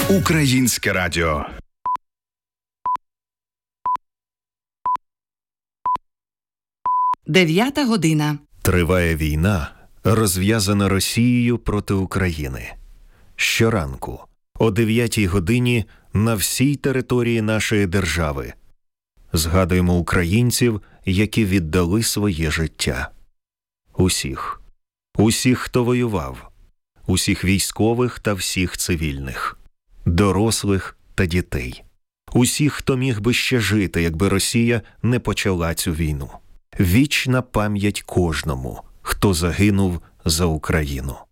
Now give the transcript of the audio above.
Українське радіо. Дев'ята година. Триває війна, розв'язана Росією проти України. Щоранку, о 9-й годині, на всій території нашої держави згадуємо українців, які віддали своє життя. Усіх. Усіх, хто воював. Усіх військових та всіх цивільних. Дорослих та дітей. Усіх, хто міг би ще жити, якби Росія не почала цю війну. Вічна пам'ять кожному, хто загинув за Україну.